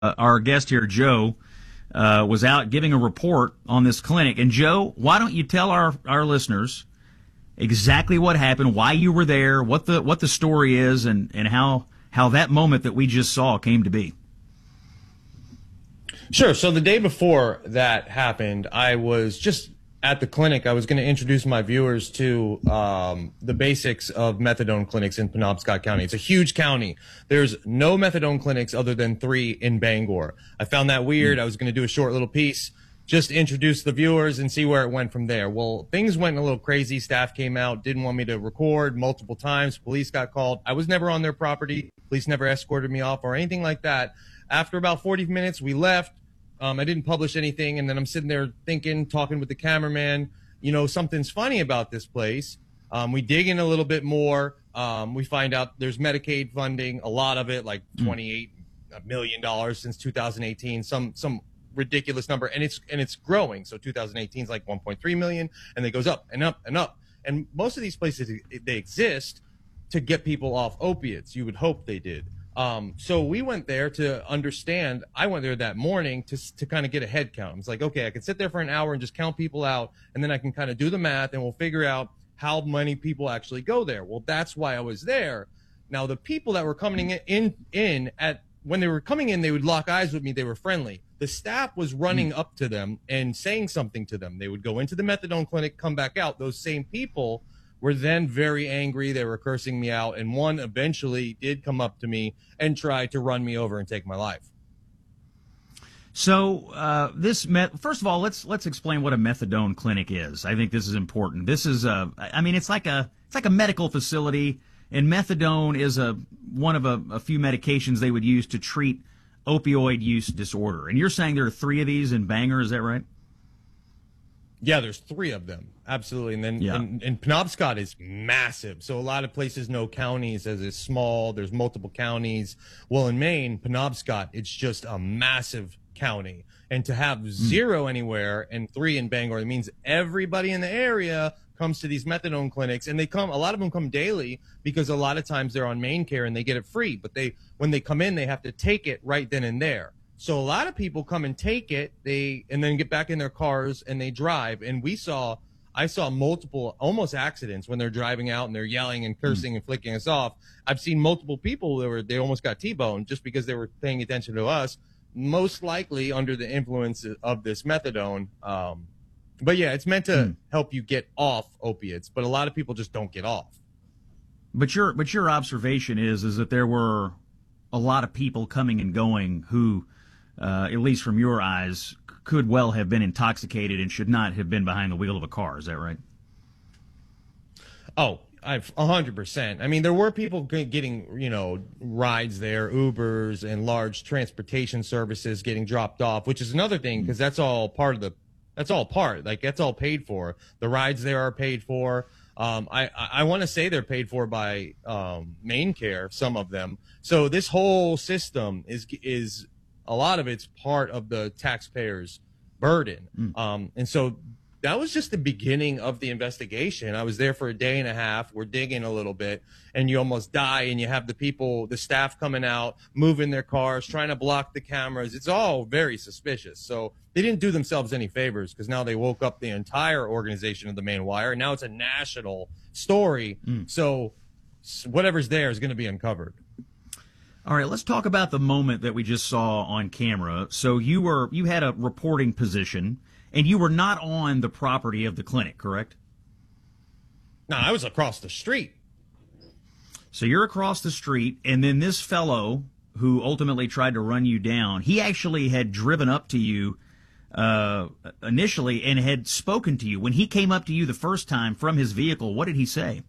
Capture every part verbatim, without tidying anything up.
uh, our guest here, Joe, uh, was out giving a report on this clinic. And Joe, why don't you tell our, our listeners exactly what happened, why you were there, what the what the story is, and, and how how that moment that we just saw came to be. Sure. So the day before that happened, I was just at the clinic. I was going to introduce my viewers to um, the basics of methadone clinics in Penobscot County. It's a huge county. There's no methadone clinics other than three in Bangor. I found that weird. I was going to do a short little piece, just introduce the viewers and see where it went from there. Well, things went a little crazy. Staff came out, didn't want me to record multiple times. Police got called. I was never on their property. Police never escorted me off or anything like that. After about forty minutes, we left. Um, I didn't publish anything, and then I'm sitting there thinking, talking with the cameraman, you know, something's funny about this place. Um, we dig in a little bit more. Um, we find out there's Medicaid funding, a lot of it, like twenty-eight million dollars since two thousand eighteen, some some ridiculous number, and it's and it's growing. So two thousand eighteen is like one point three million, and it goes up and up and up. And most of these places, they exist to get people off opiates. You would hope they did. Um, so we went there to understand. I went there that morning to to kind of get a head count. It's like, okay, I can sit there for an hour and just count people out, and then I can kind of do the math, and we'll figure out how many people actually go there. Well, that's why I was there. Now, the people that were coming in in at when they were coming in, they would lock eyes with me. They were friendly. The staff was running up to them and saying something to them. They would go into the methadone clinic, come back out. Those same people were then very angry. They were cursing me out, and one eventually did come up to me and try to run me over and take my life. So uh, this met, first of all, let's let's explain what a methadone clinic is. I think this is important. This is a, I mean, it's like a it's like a medical facility, and methadone is a one of a, a few medications they would use to treat opioid use disorder. And you're saying there are three of these in Bangor, is that right? Yeah, there's three of them. Absolutely. And then yeah. and, and Penobscot is massive. So a lot of places know counties as it's small. There's multiple counties. Well, in Maine, Penobscot, it's just a massive county. And to have mm. zero anywhere and three in Bangor, it means everybody in the area comes to these methadone clinics, and they come, a lot of them come daily because a lot of times they're on main care and they get it free. But they, when they come in, they have to take it right then and there. So a lot of people come and take it, they and then get back in their cars and they drive. And we saw, I saw multiple almost accidents when they're driving out and they're yelling and cursing mm. and flicking us off. I've seen multiple people that were they almost got T-boned just because they were paying attention to us, most likely under the influence of this methadone. Um, but yeah, it's meant to mm. help you get off opiates, but a lot of people just don't get off. But your but your observation is is that there were a lot of people coming and going who, Uh, at least from your eyes, could well have been intoxicated and should not have been behind the wheel of a car. Is that right? Oh, I've a hundred percent. I mean, there were people getting, you know, rides there, Ubers and large transportation services getting dropped off, which is another thing because that's all part of the, that's all part, like that's all paid for. The rides there are paid for. Um, I, I want to say they're paid for by um, Main Care, some of them. So this whole system is is. A lot of it's part of the taxpayers' burden. Mm. Um, and so that was just the beginning of the investigation. I was there for a day and a half. We're digging a little bit, and you almost die, and you have the people, the staff coming out, moving their cars, trying to block the cameras. It's all very suspicious. So they didn't do themselves any favors because now they woke up the entire organization of the Maine Wire. Now it's a national story. Mm. So whatever's there is going to be uncovered. All right, let's talk about the moment that we just saw on camera. So you were you had a reporting position, and you were not on the property of the clinic, correct? No, I was across the street. So you're across the street, and then this fellow who ultimately tried to run you down, he actually had driven up to you uh, initially and had spoken to you. When he came up to you the first time from his vehicle, what did he say?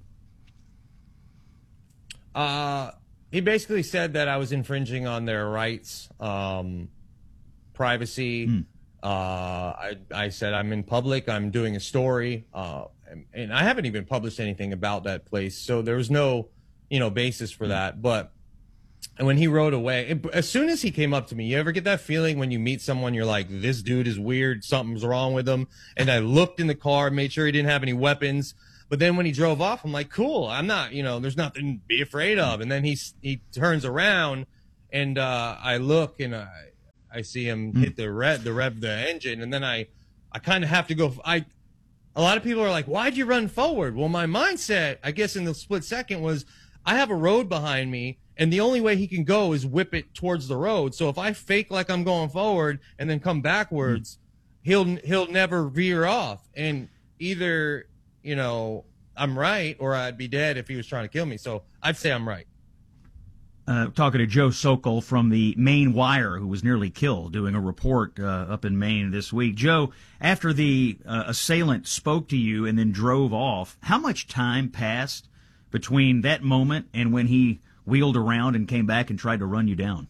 Uh... He basically said that I was infringing on their rights, um, privacy. Mm. Uh, I, I said I'm in public. I'm doing a story, uh, and, and I haven't even published anything about that place, so there was no, you know, basis for mm. that. But when he rode away, it, as soon as he came up to me, you ever get that feeling when you meet someone, you're like, this dude is weird, something's wrong with him? And I looked in the car, made sure he didn't have any weapons. But then when he drove off, I'm like, cool, I'm not, you know, there's nothing to be afraid of. And then he he turns around, and uh, I look, and I, I see him hit the rev, the rev, the engine, and then I, I kind of have to go. I, a lot of people are like, "Why'd you run forward?" Well, my mindset, I guess, in the split second was, I have a road behind me, and the only way he can go is whip it towards the road. So if I fake like I'm going forward and then come backwards, he'll he'll never veer off. And either, you know, I'm right, or I'd be dead if he was trying to kill me. So I'd say I'm right. Uh, talking to Joe Sokol from the Maine Wire, who was nearly killed, doing a report uh, up in Maine this week. Joe, after the uh, assailant spoke to you and then drove off, how much time passed between that moment and when he wheeled around and came back and tried to run you down?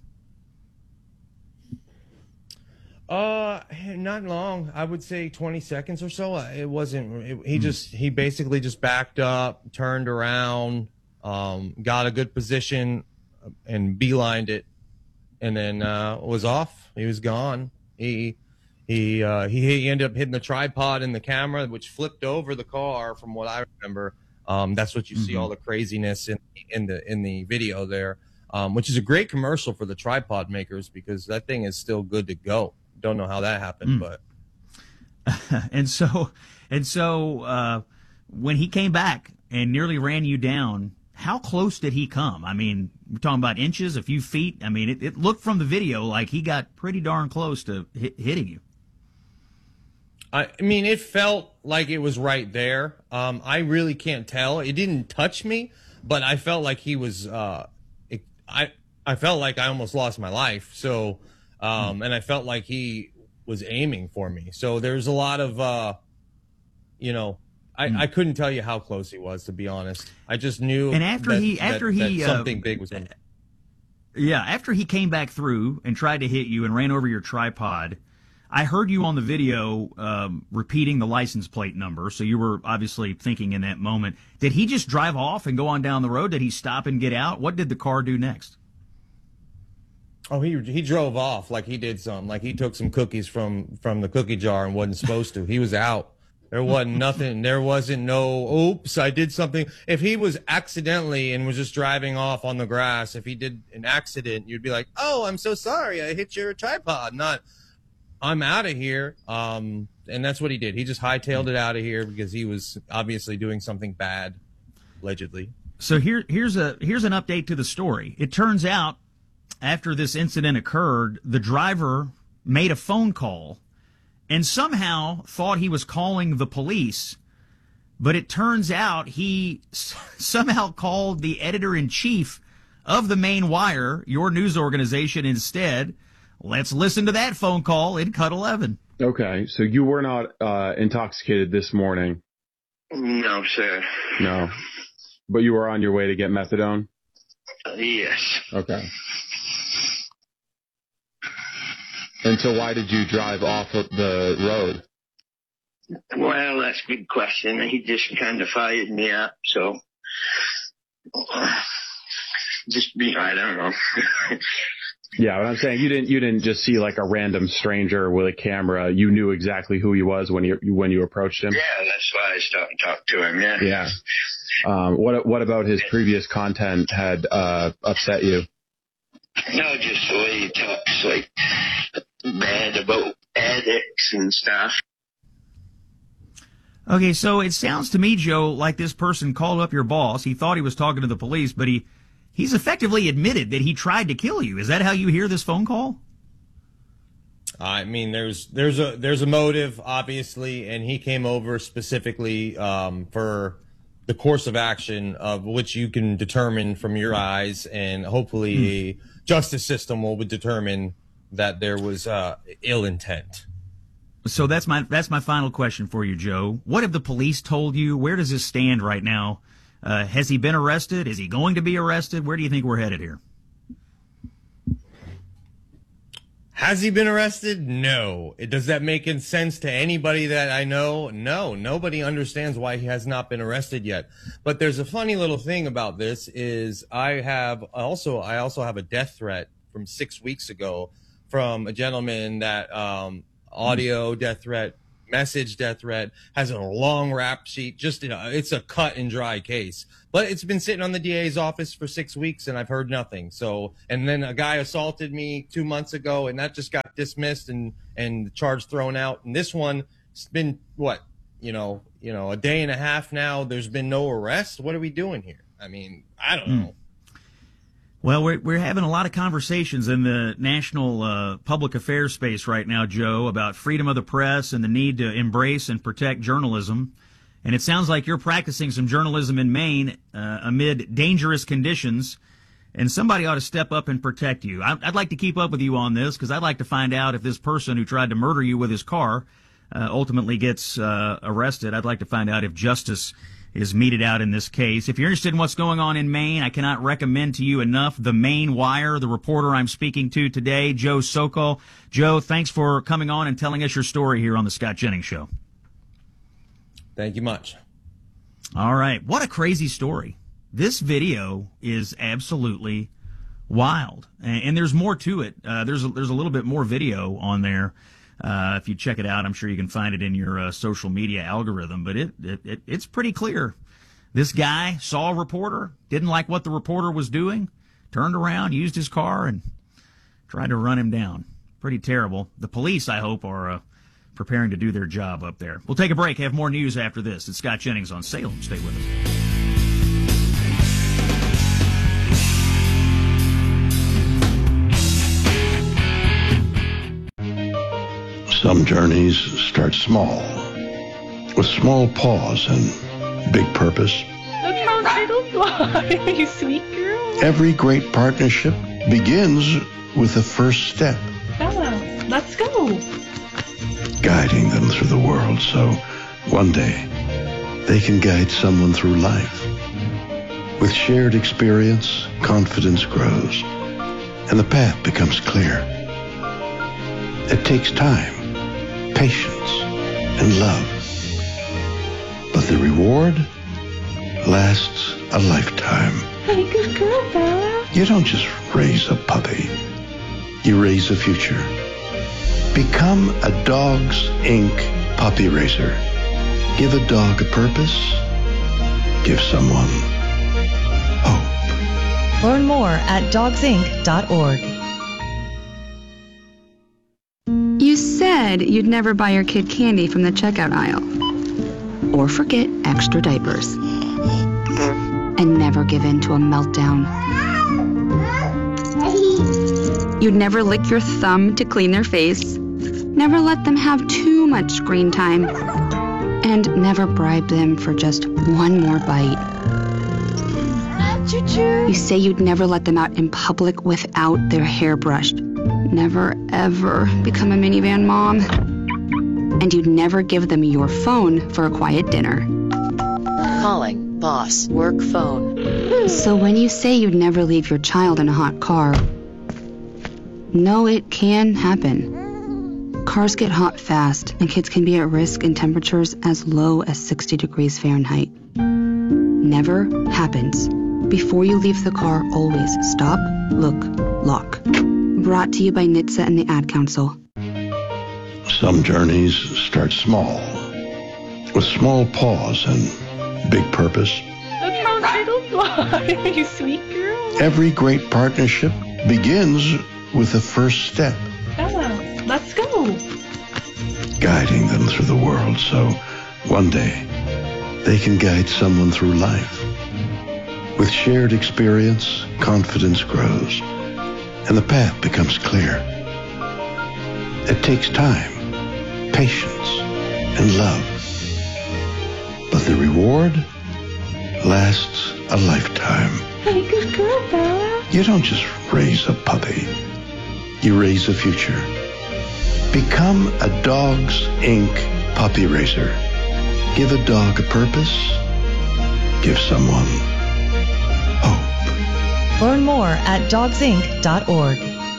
Uh, not long. I would say twenty seconds or so. It wasn't, it, he just, he basically just backed up, turned around, um, got a good position and beelined it, and then, uh, was off. He was gone. He, he, uh, he, he ended up hitting the tripod in the camera, which flipped over the car from what I remember. Um, that's what you mm-hmm. see, all the craziness in, in the, in the video there, um, which is a great commercial for the tripod makers, because that thing is still good to go. Don't know how that happened, mm. but and so and so uh, when he came back and nearly ran you down, how close did he come? I mean, we're talking about inches, a few feet. I mean, it, it looked from the video like he got pretty darn close to hit, hitting you. I mean, it felt like it was right there. Um, I really can't tell. It didn't touch me, but I felt like he was. Uh, it, I I felt like I almost lost my life. So. Um, and I felt like he was aiming for me. So there's a lot of, uh, you know, I, mm. I couldn't tell you how close he was, to be honest. I just knew. And after that, he, after that, he, that something uh, big was going to happen. Yeah, after he came back through and tried to hit you and ran over your tripod, I heard you on the video um, repeating the license plate number. So you were obviously thinking in that moment. Did he just drive off and go on down the road? Did he stop and get out? What did the car do next? Oh, he he drove off like he did something, like he took some cookies from, from the cookie jar and wasn't supposed to. He was out. There wasn't nothing. There wasn't no, oops, I did something. If he was accidentally and was just driving off on the grass, if he did an accident, you'd be like, oh, I'm so sorry, I hit your tripod. Not, I'm out of here. Um, and that's what he did. He just hightailed it out of here because he was obviously doing something bad, allegedly. So here here's a here's an update to the story. It turns out, after this incident occurred, the driver made a phone call and somehow thought he was calling the police, but it turns out he s- somehow called the editor-in-chief of the Maine Wire, your news organization, instead. Let's listen to that phone call in Cut eleven. Okay, so you were not uh, intoxicated this morning? No, sir. No, but you were on your way to get methadone? Uh, yes. Okay. And so why did you drive off of the road? Well, that's a good question. He just kind of fired me up, so just be, I don't know. Yeah, but I'm saying you didn't you didn't just see like a random stranger with a camera. You knew exactly who he was when you when you approached him. Yeah, that's why I stopped and talked to him. Yeah. Yeah. Um, what what about his previous content had uh, upset you? No, just the way he talks, like bad about addicts and stuff. Okay, so it sounds to me, Joe, like this person called up your boss. He thought he was talking to the police, but he he's effectively admitted that he tried to kill you. Is that how you hear this phone call? I mean, there's there's a there's a motive, obviously, and he came over specifically um, for the course of action of which you can determine from your eyes, and hopefully hmm. a justice system will determine that there was uh, ill intent. So that's my that's my final question for you, Joe. What have the police told you? Where does this stand right now? Uh, has he been arrested? Is he going to be arrested? Where do you think we're headed here? Has he been arrested? No. Does that make sense to anybody that I know? No. Nobody understands why he has not been arrested yet. But there's a funny little thing about this is I have also I also have a death threat from six weeks ago from a gentleman that um, audio death threat, message death threat, has a long rap sheet. Just, you know, it's a cut and dry case. But it's been sitting on the D A's office for six weeks and I've heard nothing. So, and then a guy assaulted me two months ago and that just got got dismissed and, and the charge thrown out. And this one, it's been what, you know, you know, a day and a half now. There's been no arrest. What are we doing here? I mean, I don't know. Well, we're we're having a lot of conversations in the national uh, public affairs space right now, Joe, about freedom of the press and the need to embrace and protect journalism. And it sounds like you're practicing some journalism in Maine uh, amid dangerous conditions, and somebody ought to step up and protect you. I, I'd like to keep up with you on this because I'd like to find out if this person who tried to murder you with his car uh, ultimately gets uh, arrested. I'd like to find out if justice is meted out in this case. If you're interested in what's going on in Maine, I cannot recommend to you enough the Maine Wire, the reporter I'm speaking to today, Joe Sokol. Joe, thanks for coming on and telling us your story here on the Scott Jennings Show. Thank you much. All right. What a crazy story. This video is absolutely wild. And, and there's more to it. Uh, there's, a, there's a little bit more video on there. Uh, if you check it out, I'm sure you can find it in your uh, social media algorithm, but it, it, it it's pretty clear. This guy saw a reporter, didn't like what the reporter was doing, turned around, used his car, and tried to run him down. Pretty terrible. The police, I hope, are uh, preparing to do their job up there. We'll take a break, have more news after this. It's Scott Jennings on Salem. Stay with us. Some journeys start small, with small pause and big purpose. Look how little fly, you sweet girl. Every great partnership begins with the first step. Bella, let's go. Guiding them through the world so one day they can guide someone through life. With shared experience, confidence grows, and the path becomes clear. It takes time, patience, and love. But the reward lasts a lifetime. Hey, good girl, Bella. You don't just raise a puppy. You raise a future. Become a Dogs Incorporated puppy raiser. Give a dog a purpose. Give someone hope. Learn more at dogs inc dot org. You said you'd never buy your kid candy from the checkout aisle. Or forget extra diapers. And never give in to a meltdown. You'd never lick your thumb to clean their face. Never let them have too much screen time. And never bribe them for just one more bite. Choo-choo. You say you'd never let them out in public without their hair brushed. Never, ever become a minivan mom. And you'd never give them your phone for a quiet dinner. Calling boss work phone. So when you say you'd never leave your child in a hot car, no, it can happen. Cars get hot fast, and kids can be at risk in temperatures as low as sixty degrees Fahrenheit. Never happens. Before you leave the car, always stop, look, lock. Brought to you by N H T S A and the Ad Council. Some journeys start small, with small pause and big purpose. Look how little fly, you sweet girl. Every great partnership begins with the first step. Bella, let's go. Guiding them through the world so one day they can guide someone through life. With shared experience, confidence grows, and the path becomes clear. It takes time, patience, and love. But the reward lasts a lifetime. Hey, good girl, Bella. You don't just raise a puppy. You raise a future. Become a Dogs Incorporated puppy raiser. Give a dog a purpose. Give someone hope. Learn more at dogs inc dot org.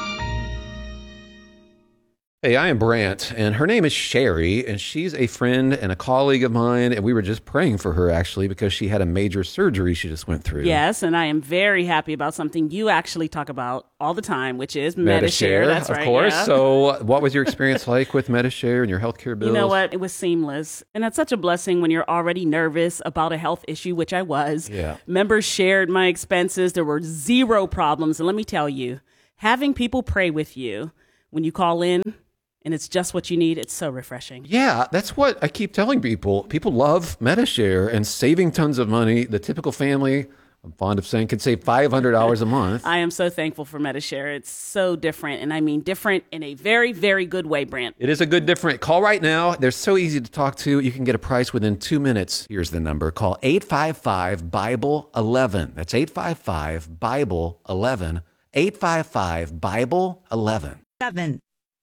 Hey, I am Brant, and her name is Sherry, and she's a friend and a colleague of mine, and we were just praying for her, actually, because she had a major surgery she just went through. Yes, and I am very happy about something you actually talk about all the time, which is Medi-Share. That's of right, course. yeah. So what was your experience like with Medi-Share and your healthcare bills? You know what? It was seamless. And that's such a blessing when you're already nervous about a health issue, which I was. Yeah. Members shared my expenses. There were zero problems. And let me tell you, having people pray with you when you call in and it's just what you need. It's so refreshing. Yeah, that's what I keep telling people. People love Medi-Share and saving tons of money. The typical family, I'm fond of saying, could save five hundred dollars a month. I am so thankful for Medi-Share. It's so different, and I mean different in a very, very good way, Brant. It is a good different. Call right now. They're so easy to talk to. You can get a price within two minutes. Here's the number. Call eight five five, Bible eleven. That's eight five five, Bible eleven. eight five five, Bible eleven. Seven.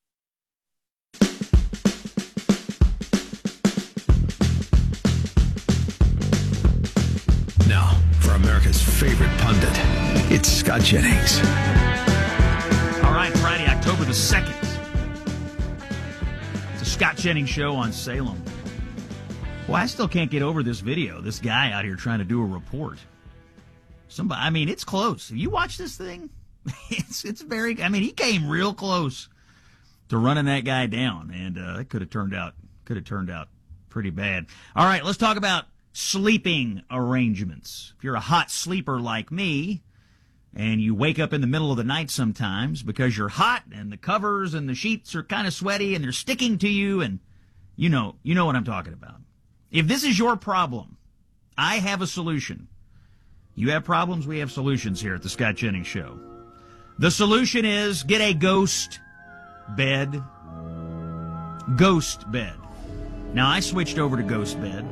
Now, for America's favorite pundit, it's Scott Jennings. All right, Friday, October the second. It's a Scott Jennings show on Salem. Well, I still can't get over this video. This guy out here trying to do a report. Somebody, I mean, it's close. Have you watched this thing? It's it's very, I mean, he came real close to running that guy down, and uh, it could have turned out, could have turned out pretty bad. All right, let's talk about sleeping arrangements. If you're a hot sleeper like me, and you wake up in the middle of the night sometimes because you're hot and the covers and the sheets are kind of sweaty and they're sticking to you, and you know, you know what I'm talking about. If this is your problem, I have a solution. You have problems, we have solutions here at the Scott Jennings Show. The solution is get a ghost bed. Ghost bed. Now, I switched over to ghost bed.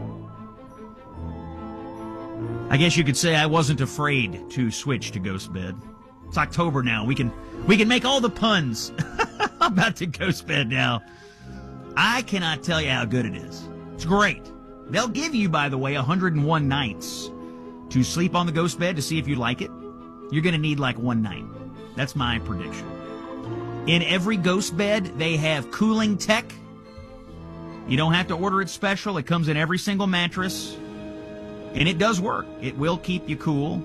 I guess you could say I wasn't afraid to switch to ghost bed. It's October now. We can we can make all the puns about the ghost bed now. I cannot tell you how good it is. It's great. They'll give you, by the way, one hundred one nights to sleep on the ghost bed to see if you like it. You're going to need like one night. That's my prediction. In every ghost bed, they have cooling tech. You don't have to order it special. It comes in every single mattress. And it does work. It will keep you cool.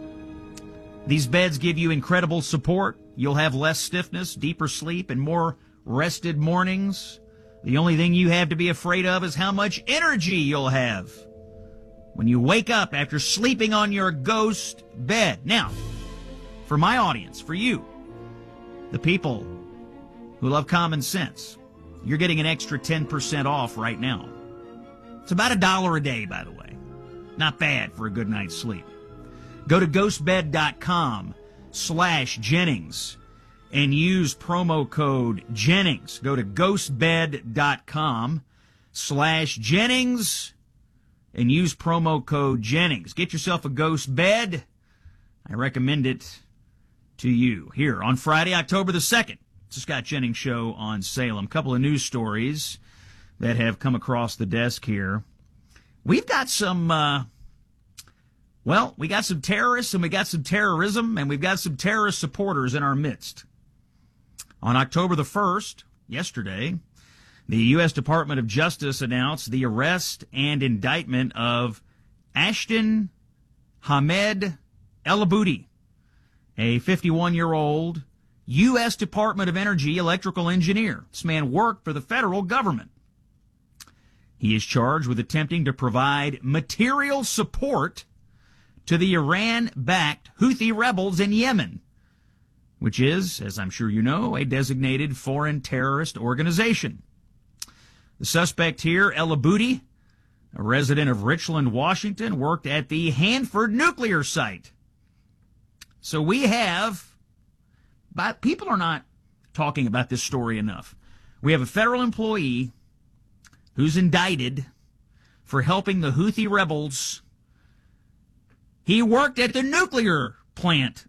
These beds give you incredible support. You'll have less stiffness, deeper sleep, and more rested mornings. The only thing you have to be afraid of is how much energy you'll have when you wake up after sleeping on your ghost bed. Now, for my audience, for you, the people who love common sense, you're getting an extra ten percent off right now. It's about a dollar a day, by the way. Not bad for a good night's sleep. Go to ghostbed.com slash Jennings and use promo code Jennings. Go to ghostbed.com slash Jennings and use promo code Jennings. Get yourself a ghost bed. I recommend it to you. Here on Friday, October the second, it's the Scott Jennings Show on Salem. A couple of news stories that have come across the desk here. We've got some, uh, well, we got some terrorists and we got some terrorism and we've got some terrorist supporters in our midst. On October the first, yesterday, the U S Department of Justice announced the arrest and indictment of Ashton Hamed El-Aboudi, a fifty-one-year-old U S Department of Energy electrical engineer. This man worked for the federal government. He is charged with attempting to provide material support to the Iran-backed Houthi rebels in Yemen, which is, as I'm sure you know, a designated foreign terrorist organization. The suspect here, El-Aboudi, a resident of Richland, Washington, worked at the Hanford nuclear site. So we have, but people are not talking about this story enough. We have a federal employee who's indicted for helping the Houthi rebels. He worked at the nuclear plant.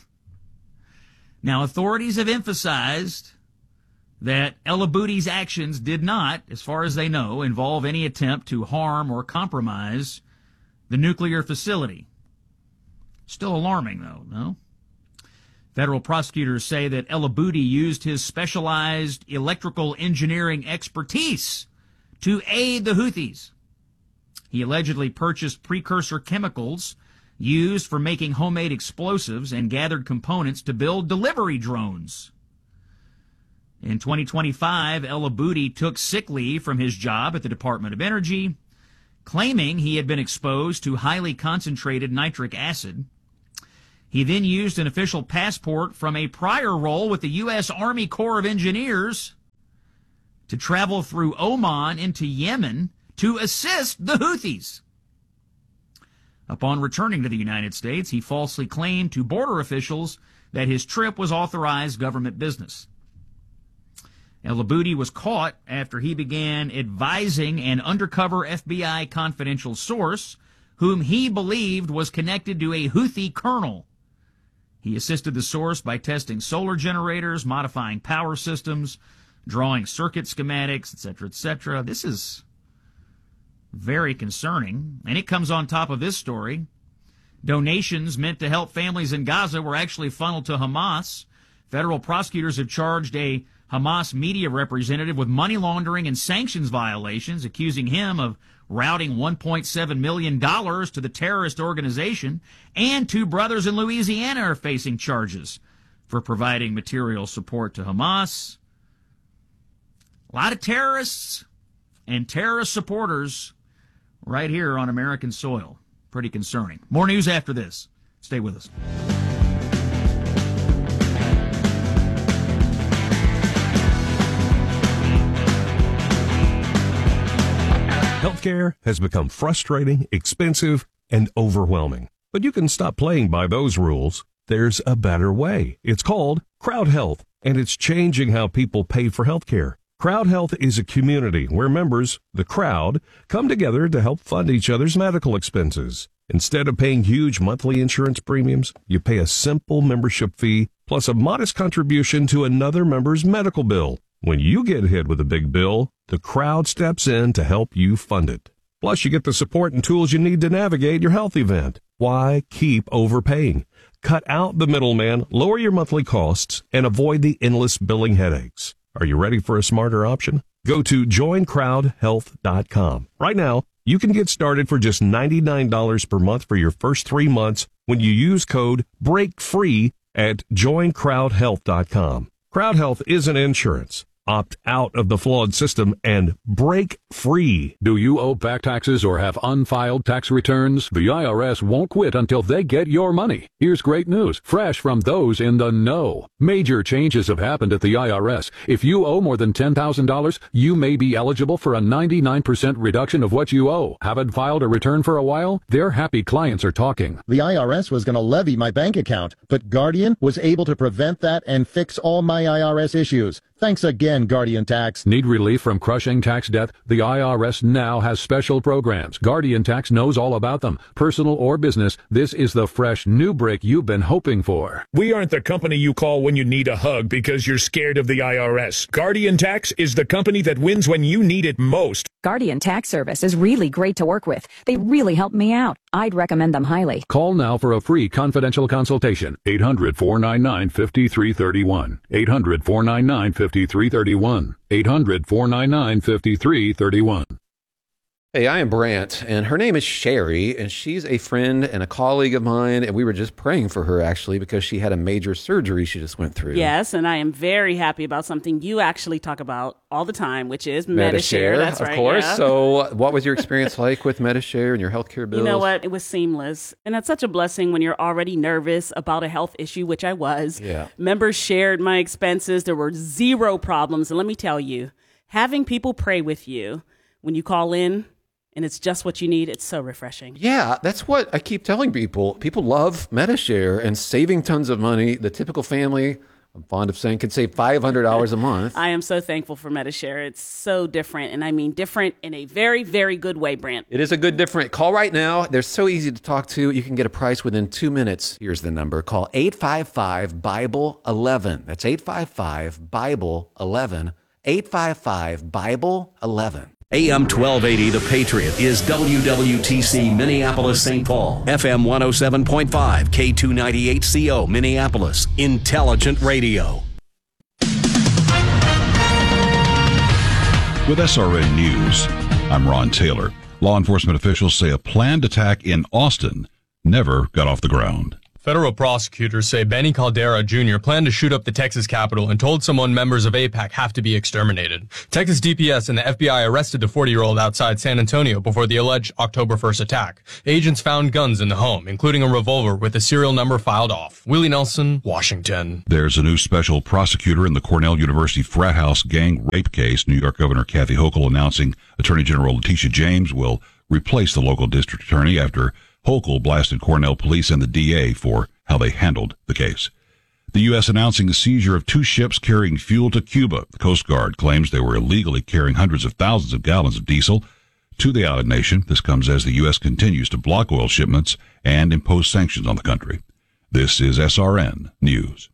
Now, authorities have emphasized that El-Aboudi's actions did not, as far as they know, involve any attempt to harm or compromise the nuclear facility. Still alarming, though, no? Federal prosecutors say that El-Aboudi used his specialized electrical engineering expertise to aid the Houthis. He allegedly purchased precursor chemicals used for making homemade explosives and gathered components to build delivery drones. In twenty twenty-five, El-Aboudi took sick leave from his job at the Department of Energy, claiming he had been exposed to highly concentrated nitric acid. He then used an official passport from a prior role with the U S Army Corps of Engineers to travel through Oman into Yemen to assist the Houthis. Upon returning to the United States, he falsely claimed to border officials that his trip was authorized government business. Now, Labudi was caught after he began advising an undercover F B I confidential source whom he believed was connected to a Houthi colonel. He assisted the source by testing solar generators, modifying power systems, drawing circuit schematics, et cetera, et cetera. This is very concerning, and it comes on top of this story. Donations meant to help families in Gaza were actually funneled to Hamas. Federal prosecutors have charged a Hamas media representative with money laundering and sanctions violations, accusing him of routing one point seven million dollars to the terrorist organization, and two brothers in Louisiana are facing charges for providing material support to Hamas. A lot of terrorists and terrorist supporters right here on American soil. Pretty concerning. More news after this. Stay with us. Healthcare has become frustrating, expensive, and overwhelming. But you can stop playing by those rules. There's a better way. It's called Crowd Health, and it's changing how people pay for healthcare. Crowd Health is a community where members, the crowd, come together to help fund each other's medical expenses. Instead of paying huge monthly insurance premiums, you pay a simple membership fee plus a modest contribution to another member's medical bill. When you get hit with a big bill, the crowd steps in to help you fund it. Plus, you get the support and tools you need to navigate your health event. Why keep overpaying? Cut out the middleman, lower your monthly costs, and avoid the endless billing headaches. Are you ready for a smarter option? Go to join crowd health dot com. Right now, you can get started for just ninety-nine dollars per month for your first three months when you use code BREAKFREE at join crowd health dot com. Crowd Health isn't insurance. Opt out of the flawed system and break free. Do you owe back taxes or have unfiled tax returns? The I R S won't quit until they get your money. Here's great news, fresh from those in the know. Major changes have happened at the I R S. If you owe more than ten thousand dollars, you may be eligible for a ninety-nine percent reduction of what you owe. Haven't filed a return for a while? Their happy clients are talking. The I R S was going to levy my bank account, but Guardian was able to prevent that and fix all my I R S issues. Thanks again, Guardian Tax. Need relief from crushing tax debt? The I R S now has special programs. Guardian Tax knows all about them. Personal or business, this is the fresh new break you've been hoping for. We aren't the company you call when you need a hug because you're scared of the I R S. Guardian Tax is the company that wins when you need it most. Guardian Tax Service is really great to work with. They really helped me out. I'd recommend them highly. Call now for a free confidential consultation. eight hundred, four nine nine, five three three one. eight hundred, four nine nine, five three three one. eight hundred, four nine nine, five three three one. Hey, I am Brant, and her name is Sherry, and she's a friend and a colleague of mine, and we were just praying for her, actually, because she had a major surgery she just went through. Yes, and I am very happy about something you actually talk about all the time, which is Medi-Share. Medi-Share, That's of right, course. yeah. So what was your experience like with Medi-Share and your healthcare bills? You know what? It was seamless. And that's such a blessing when you're already nervous about a health issue, which I was. Yeah. Members shared my expenses. There were zero problems. And let me tell you, having people pray with you when you call in, and it's just what you need, it's so refreshing. Yeah, that's what I keep telling people. People love Medi-Share and saving tons of money. The typical family, I'm fond of saying, could save five hundred dollars a month. I am so thankful for Medi-Share. It's so different, and I mean different in a very, very good way, Brant. It is a good different. Call right now. They're so easy to talk to. You can get a price within two minutes. Here's the number. Call eight five five, Bible eleven. That's eight five five, Bible eleven. eight five five, Bible eleven. A M twelve eighty, The Patriot, is W W T C Minneapolis, Saint Paul. F M one oh seven point five, K two ninety-eight C O, Minneapolis. Intelligent radio. With S R N News, I'm Ron Taylor. Law enforcement officials say a planned attack in Austin never got off the ground. Federal prosecutors say Benny Caldera Junior planned to shoot up the Texas Capitol and told someone members of AIPAC have to be exterminated. Texas D P S and the F B I arrested the forty-year-old outside San Antonio before the alleged October first attack. Agents found guns in the home, including a revolver with a serial number filed off. Willie Nelson, Washington. There's a new special prosecutor in the Cornell University frat house gang rape case. New York Governor Kathy Hochul announcing Attorney General Letitia James will replace the local district attorney after Hochul blasted Cornell police and the D A for how they handled the case. The U S announcing the seizure of two ships carrying fuel to Cuba. The Coast Guard claims they were illegally carrying hundreds of thousands of gallons of diesel to the island nation. This comes as the U S continues to block oil shipments and impose sanctions on the country. This is S R N News.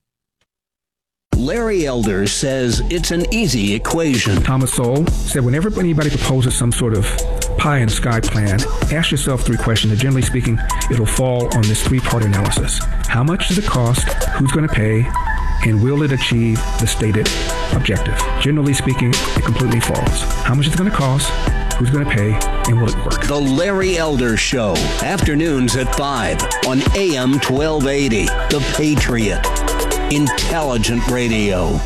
Larry Elder says it's an easy equation. Thomas Sowell said whenever anybody proposes some sort of pie in the sky plan, ask yourself three questions, and generally speaking, it'll fall on this three-part analysis. How much does it cost? Who's going to pay? And will it achieve the stated objective? Generally speaking, it completely falls. How much is it going to cost? Who's going to pay? And will it work? The Larry Elder Show, afternoons at five on A M twelve eighty. The Patriot. Intelligent radio.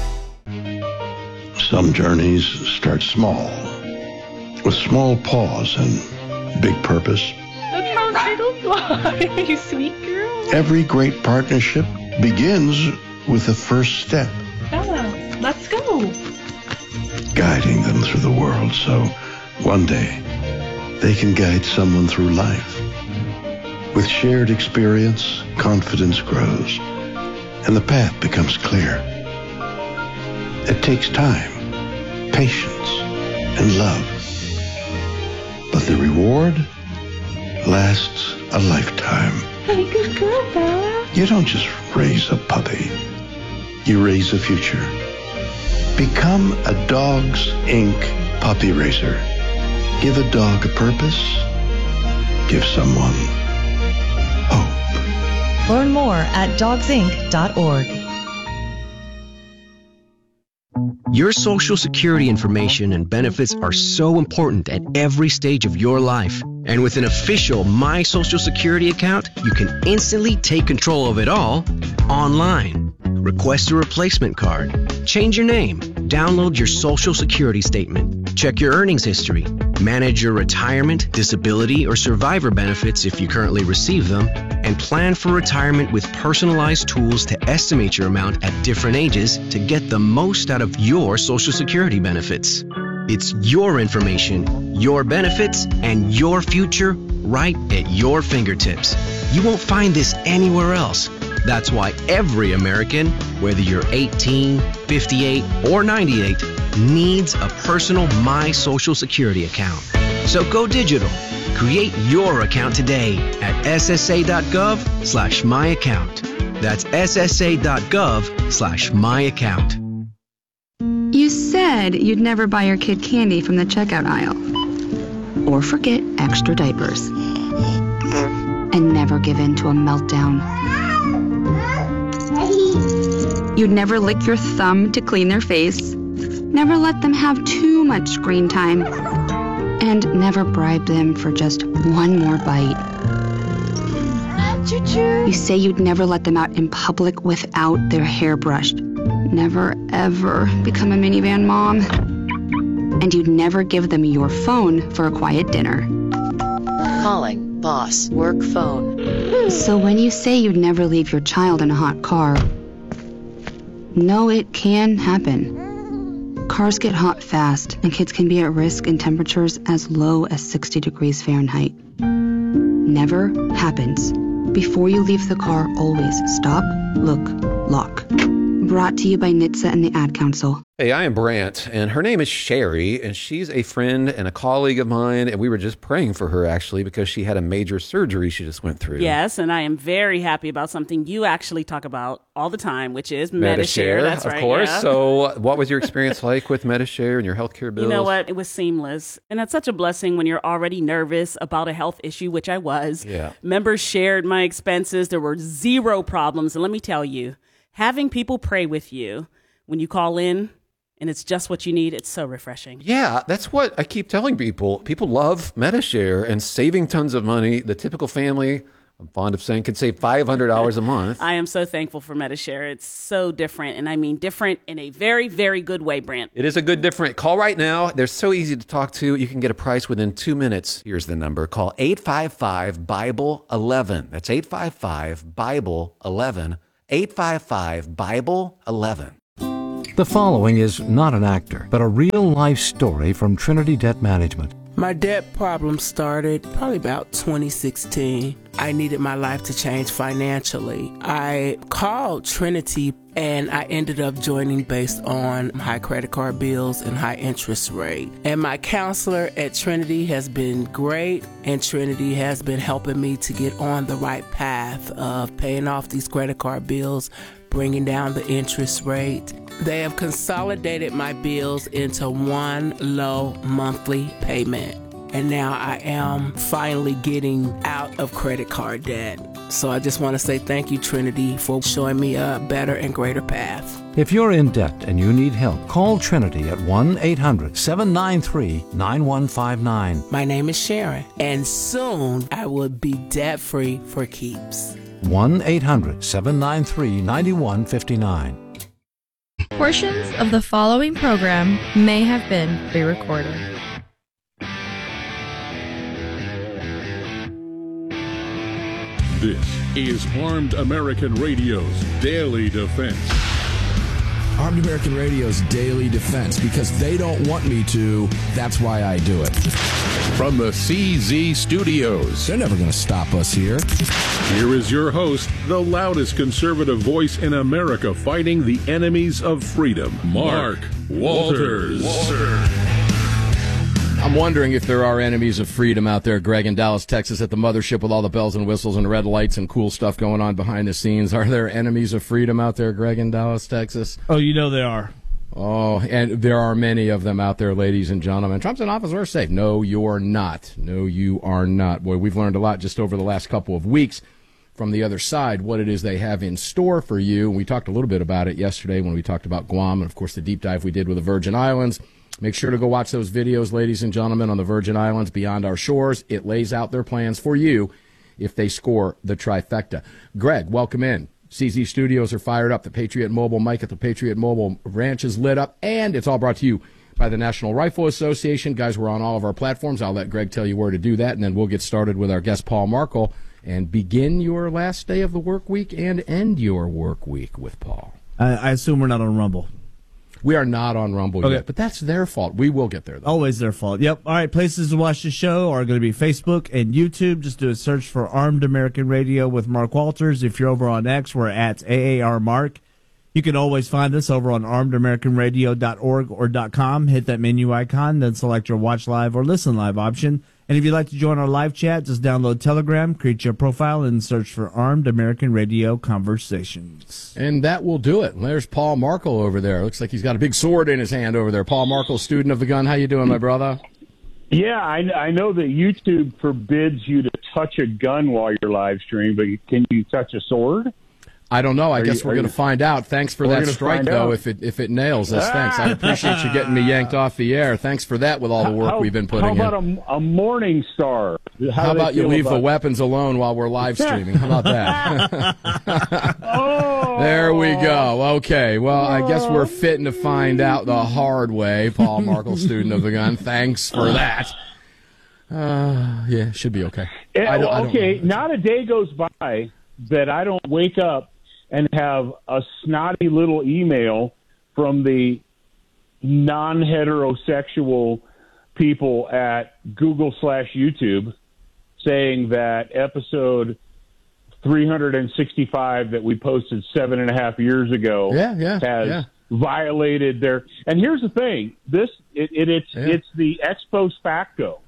Some journeys start small, with small pause and big purpose. Look how turtles fly, you sweet girl. Every great partnership begins with the first step. Bella, let's go. Guiding them through the world so one day they can guide someone through life. With shared experience, confidence grows, and the path becomes clear. It takes time, patience, and love. But the reward lasts a lifetime. Hey, good girl, Bella. You don't just raise a puppy. You raise a future. Become a Dogs Incorporated puppy raiser. Give a dog a purpose. Give someone hope. Learn more at dogs inc dot org. Your Social Security information and benefits are so important at every stage of your life. And with an official My Social Security account, you can instantly take control of it all online. Request a replacement card, change your name, download your Social Security statement, check your earnings history, manage your retirement, disability, or survivor benefits if you currently receive them, and plan for retirement with personalized tools to estimate your amount at different ages to get the most out of your Social Security benefits. It's your information, your benefits, and your future right at your fingertips. You won't find this anywhere else. That's why every American, whether you're eighteen, fifty-eight, or ninety-eight, needs a personal My Social Security account. So go digital. Create your account today at ssa.gov slash my account. That's ssa.gov slash my account. You said you'd never buy your kid candy from the checkout aisle. Or forget extra diapers. And never give in to a meltdown. You'd never lick your thumb to clean their face. Never let them have too much screen time. And never bribe them for just one more bite. You say you'd never let them out in public without their hair brushed. Never, ever become a minivan mom. And you'd never give them your phone for a quiet dinner. Calling boss work phone. So when you say you'd never leave your child in a hot car, no, it can happen. Cars get hot fast, and kids can be at risk in temperatures as low as sixty degrees Fahrenheit. Never happens. Before you leave the car, always stop, look, lock. Brought to you by N H T S A and the Ad Council. Hey, I am Brant, and her name is Sherry, and she's a friend and a colleague of mine, and we were just praying for her, actually, because she had a major surgery she just went through. Yes, and I am very happy about something you actually talk about all the time, which is Medi-Share. That's of right, course. yeah. So what was your experience like with Medi-Share and your healthcare bills? You know what? It was seamless. And that's such a blessing when you're already nervous about a health issue, which I was. Yeah. Members shared my expenses. There were zero problems. And let me tell you, having people pray with you when you call in, and it's just what you need, it's so refreshing. Yeah, that's what I keep telling people. People love Medi-Share and saving tons of money. The typical family I'm fond of saying, could save five hundred dollars a month. I am so thankful for Medi-Share. It's so different, and I mean different in a very, very good way, Brent. It is a good different. Call right now. They're so easy to talk to. You can get a price within two minutes. Here's the number. Call eight five five, Bible eleven. That's eight five five, Bible eleven. eight five five, Bible eleven. The following is not an actor, but a real-life story from Trinity Debt Management. My debt problem started probably about twenty sixteen. I needed my life to change financially. I called Trinity and I ended up joining based on high credit card bills and high interest rate. And my counselor at Trinity has been great, and Trinity has been helping me to get on the right path of paying off these credit card bills, bringing down the interest rate. They have consolidated my bills into one low monthly payment. And now I am finally getting out of credit card debt. So I just want to say thank you, Trinity, for showing me a better and greater path. If you're in debt and you need help, call Trinity at one eight hundred, seven nine three, nine one five nine. My name is Sharon, and soon I will be debt-free for keeps. one eight hundred, seven nine three, nine one five nine. Portions of the following program may have been pre-recorded. This is Armed American Radio's Daily Defense. Armed American Radio's Daily Defense, because they don't want me to, that's why I do it. From the C Z Studios. They're never going to stop us here. Here is your host, the loudest conservative voice in America fighting the enemies of freedom, Mark Walters. Walter. I'm wondering if there are enemies of freedom out there, Greg, in Dallas, Texas, at the mothership with all the bells and whistles and red lights and cool stuff going on behind the scenes. Are there enemies of freedom out there, Greg, in Dallas, Texas? Oh, you know they are. Oh, and there are many of them out there, ladies and gentlemen. Trump's in office, we're safe. No, you're not. No, you are not. Boy, we've learned a lot just over the last couple of weeks from the other side, what it is they have in store for you. And we talked a little bit about it yesterday when we talked about Guam and, of course, the deep dive we did with the Virgin Islands. Make sure to go watch those videos, ladies and gentlemen, on the Virgin Islands Beyond Our Shores. It lays out their plans for you if they score the trifecta. Greg, welcome in. C Z Studios are fired up. The Patriot Mobile mic at the Patriot Mobile Ranch is lit up, and it's all brought to you by the National Rifle Association. Guys, we're on all of our platforms. I'll let Greg tell you where to do that, and then we'll get started with our guest, Paul Markel, and begin your last day of the work week and end your work week with Paul. I, I assume we're not on Rumble. We are not on Rumble okay. yet, but that's their fault. We will get there, though. Always their fault. Yep. All right, places to watch the show are going to be Facebook and YouTube. Just do a search for Armed American Radio with Mark Walters. If you're over on X, we're at A A R Mark. You can always find us over on armed american radio dot org or .com. Hit that menu icon, then select your Watch Live or Listen Live option. And if you'd like to join our live chat, just download Telegram, create your profile, and search for Armed American Radio Conversations. And that will do it. There's Paul Markel over there. Looks like he's got a big sword in his hand over there. Paul Markel, student of the gun. How you doing, my brother? Yeah, I, I know that YouTube forbids you to touch a gun while you're live streaming, but can you touch a sword? I don't know. I are guess you, we're going to find out. Thanks for that strike, though, out. if it if it nails us. Thanks. I appreciate you getting me yanked off the air. Thanks for that with all the work how, we've been putting in. How about a, a Morning Star? How, how about you leave about... the weapons alone while we're live streaming? How about that? oh. There we go. Okay. Well, I guess we're fitting to find out the hard way. Paul Markel, student of the gun. Thanks for that. Uh, yeah, should be okay. It, I don't, okay, I don't not a day goes by that I don't wake up and have a snotty little email from the non-heterosexual people at Google slash YouTube saying that episode three hundred sixty-five that we posted seven and a half years ago yeah, yeah, has yeah. violated their. And here's the thing: this it, it it's yeah. it's the ex post facto.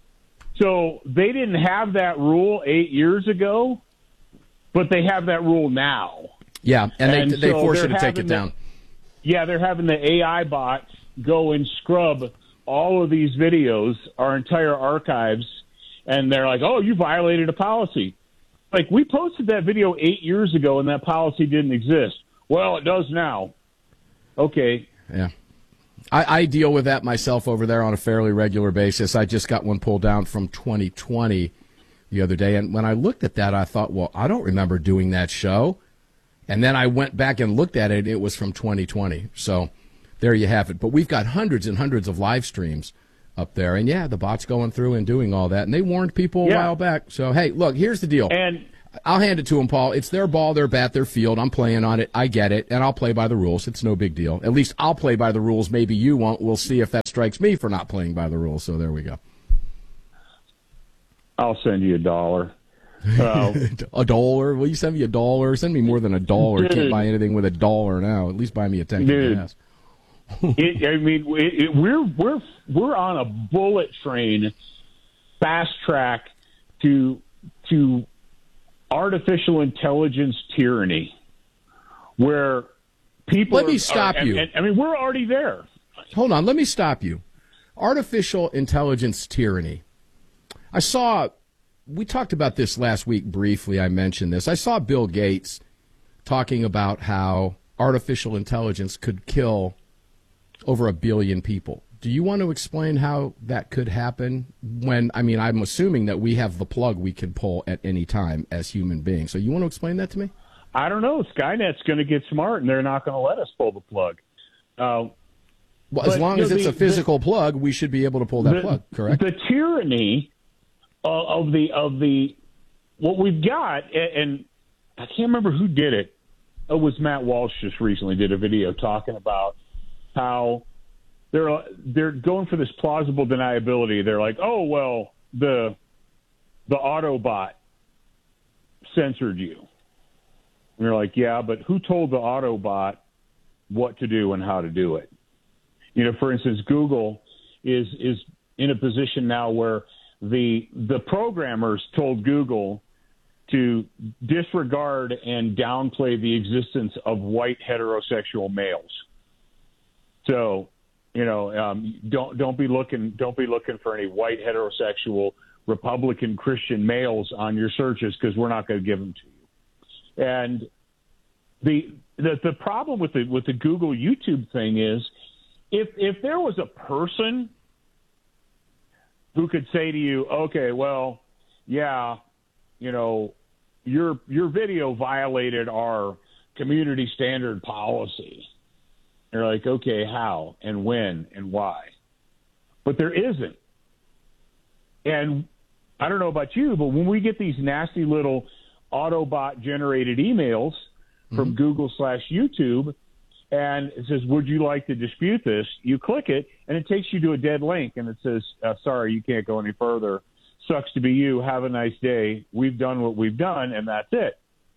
So they didn't have that rule eight years ago. But they have that rule now. Yeah, and, and they they so force you to take it the, down. Yeah, they're having the A I bots go and scrub all of these videos, our entire archives, and they're like, oh, you violated a policy. Like, we posted that video eight years ago, and that policy didn't exist. Well, it does now. Okay. Yeah. I, I deal with that myself over there on a fairly regular basis. I just got one pulled down from twenty twenty. the other day. And when I looked at that, I thought, well, I don't remember doing that show. And then I went back and looked at it. It was from twenty twenty. So there you have it. But we've got hundreds and hundreds of live streams up there. And, yeah, the bot's going through and doing all that. And they warned people a Yeah. while back. So, hey, look, here's the deal. And I'll hand it to them, Paul. It's their ball, their bat, their field. I'm playing on it. I get it. And I'll play by the rules. It's no big deal. At least I'll play by the rules. Maybe you won't. We'll see if that strikes me for not playing by the rules. So there we go. I'll send you a dollar. Uh, a dollar? Will you send me a dollar? Send me more than a dollar. You can't Dude. buy anything with a dollar now. At least buy me a tank Dude. of gas. it, I mean, it, it, we're we're we're on a bullet train, fast track to to artificial intelligence tyranny, where people. Let me are- stop are- and- you. and- I mean, we're already there. Hold on. Let me stop you. Artificial intelligence tyranny. I saw, we talked about this last week briefly. I mentioned this. I saw Bill Gates talking about how artificial intelligence could kill over a billion people. Do you want to explain how that could happen when, I mean, I'm assuming that we have the plug we can pull at any time as human beings. So you want to explain that to me? I don't know. Skynet's going to get smart, and they're not going to let us pull the plug. Uh, Well, as but, long you as know, it's the- a physical plug, we should be able to pull that the, plug, correct? The tyranny of, of the of the what we've got, and, and I can't remember who did it. It was Matt Walsh just recently did a video talking about how they're they're going for this plausible deniability. They're like, oh well, the the Autobot censored you. And you're like, yeah, but who told the Autobot what to do and how to do it? You know, for instance, Google is is in a position now where the the programmers told Google to disregard and downplay the existence of white heterosexual males. So, you know, um, don't don't be looking don't be looking for any white heterosexual Republican Christian males on your searches, because we're not going to give them to you. And the the the problem with the with the Google YouTube thing is, if if there was a person who could say to you, okay, well, yeah, you know, your your video violated our community standard policy. You're like, okay, how and when and why? But there isn't. And I don't know about you, but when we get these nasty little Autobot generated emails from mm-hmm. Google slash YouTube, and it says, would you like to dispute this? You click it, and it takes you to a dead link, and it says, uh, sorry, you can't go any further. Sucks to be you. Have a nice day. We've done what we've done, and that's it.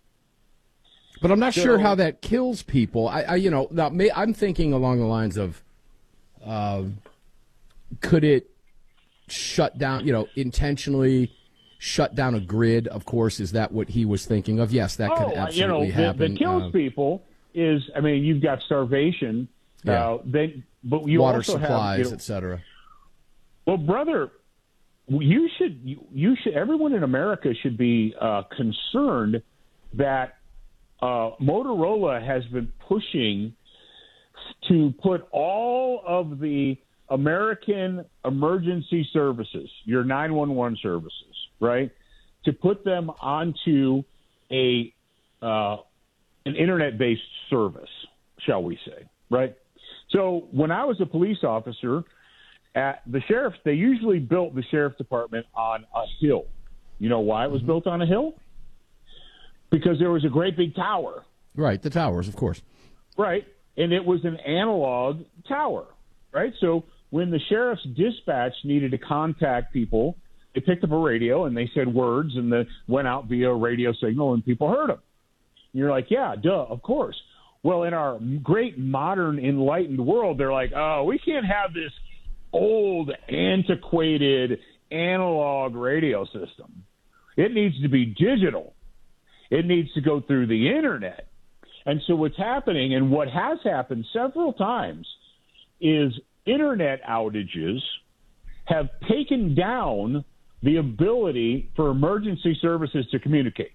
But I'm not So- sure how that kills people. I, I you know, now, may, I'm thinking along the lines of, uh, could it shut down, you know, intentionally shut down a grid? Of course, is that what he was thinking of? Yes, that could oh, absolutely you know, happen. That, that kills Uh, people is, I mean, you've got starvation. Yeah. Uh, they, but you water also supplies, have, you know, et cetera. Well, brother, you should you, you should everyone in America should be uh, concerned that uh, Motorola has been pushing to put all of the American emergency services, your nine one one services, right, to put them onto a uh, an internet-based service, shall we say, right? So when I was a police officer at the sheriff's, they usually built the sheriff's department on a hill. You know why it was mm-hmm. built on a hill? Because there was a great big tower. Right, the towers, of course. Right, and it was an analog tower, right? So when the sheriff's dispatch needed to contact people, they picked up a radio and they said words, and they went out via a radio signal, and people heard them. And you're like, yeah, duh, of course. Well, in our great modern enlightened world, they're like, oh, we can't have this old, antiquated, analog radio system. It needs to be digital. It needs to go through the internet. And so what's happening, and what has happened several times, is internet outages have taken down the ability for emergency services to communicate.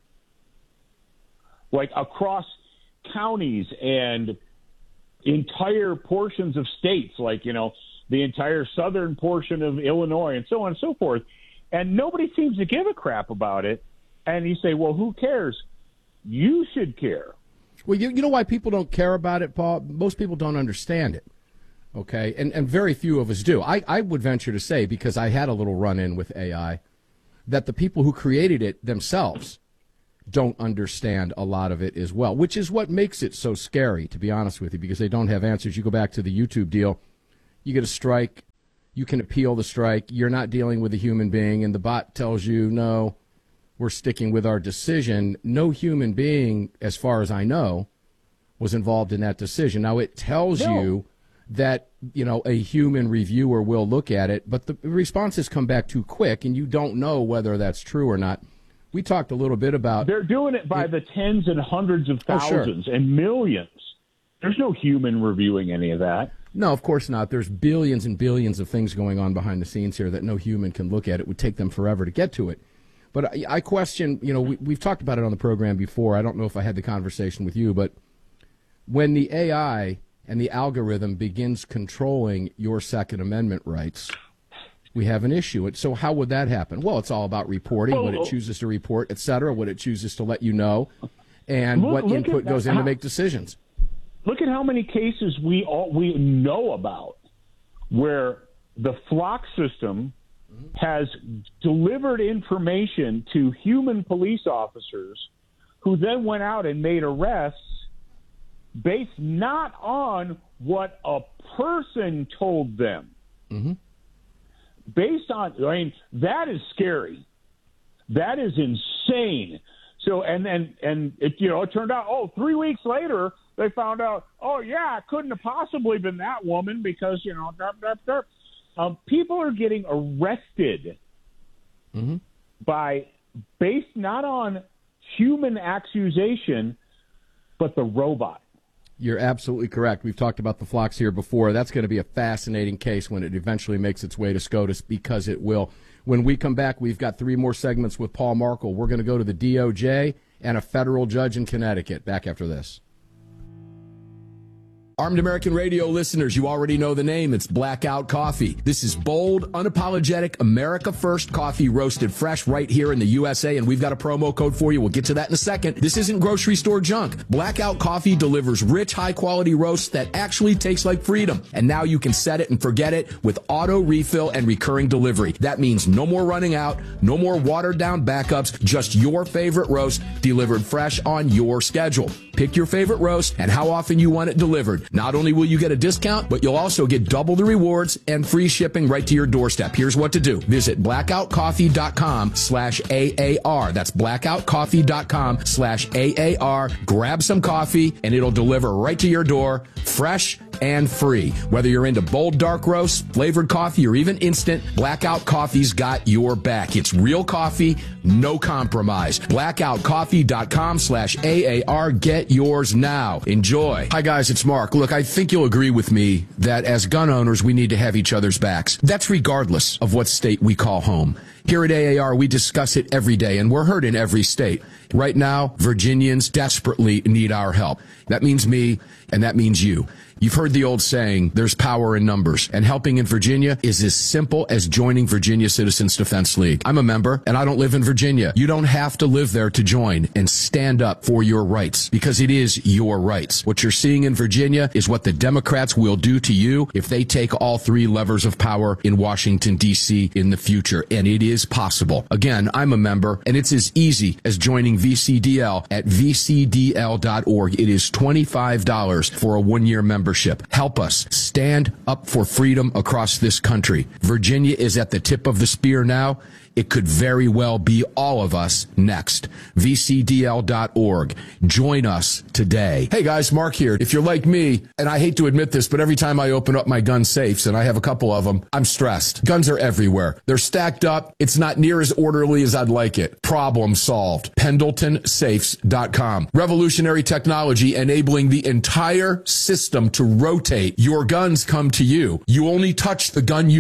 Like across counties and entire portions of states, like, you know, the entire southern portion of Illinois and so on and so forth, and nobody seems to give a crap about it. And you say, well, who cares? You should care. Well, you, you know why people don't care about it, Paul? Most people don't understand it, okay? And and very few of us do. I, I would venture to say, because I had a little run-in with A I, that the people who created it themselves don't understand a lot of it as well, which is what makes it so scary, to be honest with you, because they don't have answers. You go back to the YouTube deal, you get a strike, you can appeal the strike, you're not dealing with a human being, and the bot tells you, no, we're sticking with our decision. No human being, as far as I know, was involved in that decision. Now, it tells no. you that, you know, a human reviewer will look at it, but the responses come back too quick, and you don't know whether that's true or not. We talked a little bit about... They're doing it by it, the tens and hundreds of thousands oh, sure. and millions. There's no human reviewing any of that. No, of course not. There's billions and billions of things going on behind the scenes here that no human can look at. It would take them forever to get to it. But I, I question, you know, we, we've talked about it on the program before. I don't know if I had the conversation with you, but when the A I and the algorithm begins controlling your Second Amendment rights, we have an issue. So how would that happen? Well, it's all about reporting, well, what it chooses to report, et cetera, what it chooses to let you know, and look, what look input goes in how, to make decisions. Look at how many cases we all, we know about where the Flock system has delivered information to human police officers who then went out and made arrests based not on what a person told them. Mm-hmm. Based on, I mean, that is scary. That is insane. So, and and and it, you know, it turned out, oh, three weeks later, they found out, oh, yeah, it couldn't have possibly been that woman because, you know, derp, derp, derp. Um, people are getting arrested mm-hmm. by based not on human accusation, but the robot. You're absolutely correct. We've talked about the Flocks here before. That's going to be a fascinating case when it eventually makes its way to SCOTUS, because it will. When we come back, we've got three more segments with Paul Markel. We're going to go to the D O J and a federal judge in Connecticut. Back after this. Armed American Radio listeners, you already know the name. It's Blackout Coffee. This is bold, unapologetic, America First coffee roasted fresh right here in the U S A, and we've got a promo code for you. We'll get to that in a second. This isn't grocery store junk. Blackout Coffee delivers rich, high-quality roasts that actually taste like freedom. And now you can set it and forget it with auto refill and recurring delivery. That means no more running out, no more watered-down backups, just your favorite roast delivered fresh on your schedule. Pick your favorite roast and how often you want it delivered. Not only will you get a discount, but you'll also get double the rewards and free shipping right to your doorstep. Here's what to do. Visit blackoutcoffee.com slash AAR. That's blackoutcoffee.com slash AAR. Grab some coffee, and it'll deliver right to your door, fresh and free. Whether you're into bold dark roast, flavored coffee, or even instant, Blackout Coffee's got your back. It's real coffee, no compromise. blackoutcoffee.com slash AAR. Get yours now. Enjoy. Hi, guys. It's Mark. Look, I think you'll agree with me that as gun owners, we need to have each other's backs. That's regardless of what state we call home. Here at A A R, we discuss it every day, and we're heard in every state. Right now, Virginians desperately need our help. That means me, and that means you. You've heard the old saying, there's power in numbers, and helping in Virginia is as simple as joining Virginia Citizens Defense League. I'm a member, and I don't live in Virginia. You don't have to live there to join and stand up for your rights, because it is your rights. What you're seeing in Virginia is what the Democrats will do to you if they take all three levers of power in Washington, D C in the future, and it is possible. Again, I'm a member, and it's as easy as joining V C D L at v c d l dot org. It is twenty-five dollars for a one-year membership. Help us stand up for freedom across this country. Virginia is at the tip of the spear now. It could very well be all of us next. v c d l dot org. Join us today. Hey guys, Mark here. If you're like me, and I hate to admit this, but every time I open up my gun safes, and I have a couple of them, I'm stressed. Guns are everywhere. They're stacked up. It's not near as orderly as I'd like it. Problem solved. Pendleton Safes dot com. Revolutionary technology enabling the entire system to rotate. Your guns come to you. You only touch the gun you want.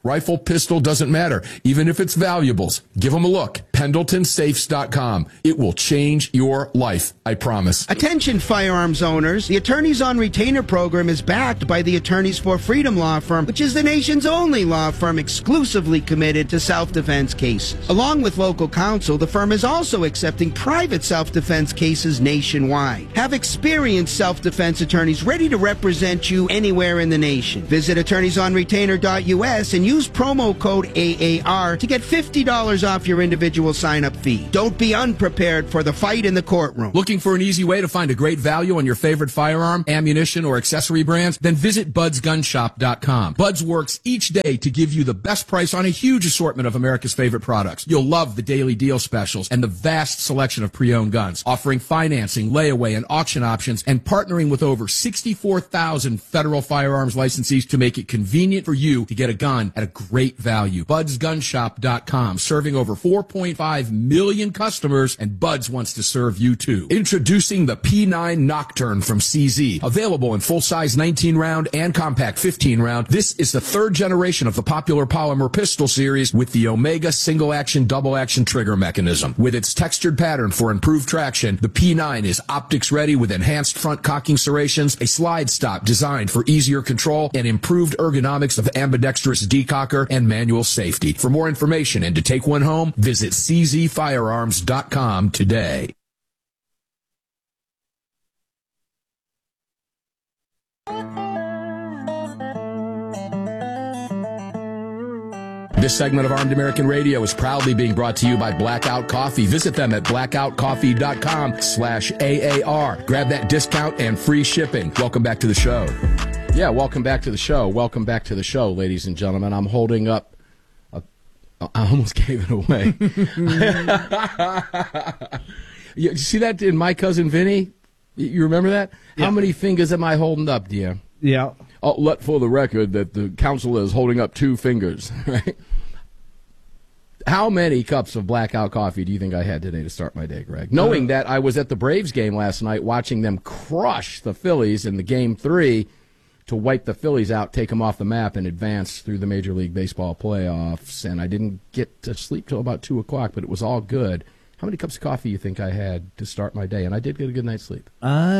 Rifle, pistol, doesn't matter. Even if it's valuables, give them a look. Pendleton Safes dot com. It will change your life, I promise. Attention firearms owners. The Attorneys on Retainer program is backed by the Attorneys for Freedom law firm, which is the nation's only law firm exclusively committed to self-defense cases. Along with local counsel, the firm is also accepting private self-defense cases nationwide. Have experienced self-defense attorneys ready to represent you anywhere in the nation. Visit attorneys on retainer dot U S and use promo code A A R to get fifty dollars off your individual sign-up fee. Don't be unprepared for the fight in the courtroom. Looking for an easy way to find a great value on your favorite firearm, ammunition, or accessory brands? Then visit buds gun shop dot com. Buds works each day to give you the best price on a huge assortment of America's favorite products. You'll love the daily deal specials and the vast selection of pre-owned guns, offering financing, layaway, and auction options, and partnering with over sixty-four thousand federal firearms licensees to make it convenient for you to get a gun at a great value. buds gun shop dot com, serving over four point five million customers, and Buds wants to serve you too. Introducing the P nine Nocturne from C Z. Available in full-size nineteen round and compact fifteen round, this is the third generation of the popular polymer pistol series with the Omega single-action, double-action trigger mechanism. With its textured pattern for improved traction, the P nine is optics-ready with enhanced front cocking serrations, a slide stop designed for easier control, and improved ergonomics of ambidextrous decocker and manual safety. For more information and to take one home, visit c z firearms dot com today. This segment of Armed American Radio is proudly being brought to you by Blackout Coffee. Visit them at blackout coffee dot com slash A A R. Grab that discount and free shipping. Welcome back to the show. Yeah, welcome back to the show. Welcome back to the show, ladies and gentlemen. I'm holding up a, I almost gave it away. You see that in My Cousin Vinny? You remember that? Yeah. How many fingers am I holding up, dear? Yeah. Oh, let for the record that the counselor is holding up two fingers, right? How many cups of Blackout Coffee do you think I had today to start my day, Greg? Knowing that I was at the Braves game last night watching them crush the Phillies in the game three to wipe the Phillies out, take them off the map, and advance through the Major League Baseball playoffs. And I didn't get to sleep till about two o'clock, but it was all good. How many cups of coffee do you think I had to start my day? And I did get a good night's sleep.